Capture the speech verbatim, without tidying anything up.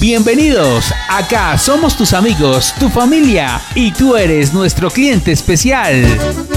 Bienvenidos, acá somos tus amigos, tu familia y tú eres nuestro cliente especial.